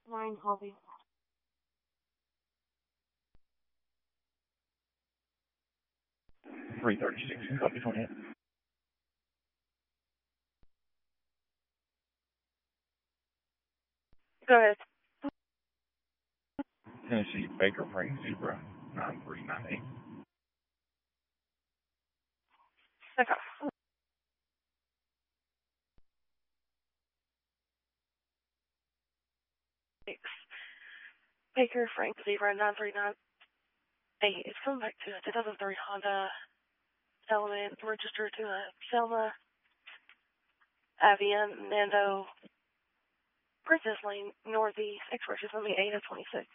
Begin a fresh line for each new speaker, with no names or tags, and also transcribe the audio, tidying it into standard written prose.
9 hobby.
336, copy 28.
Go ahead.
Tennessee Baker Frank Zebra 9398.
Okay. Baker Frank Zebra 9398. It's coming back to a 2003 Honda Element registered to a Selma Avian Nando Princess Lane Northeast. Expression from the 8 of 26.